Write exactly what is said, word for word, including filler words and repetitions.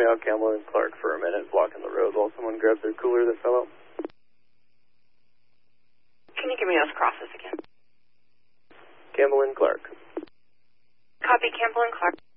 me out Campbell and Clark for a minute, blocking the road while someone grabs their cooler that fell out. Can you give me those crosses again? Campbell and Clark. Copy, Campbell and Clark.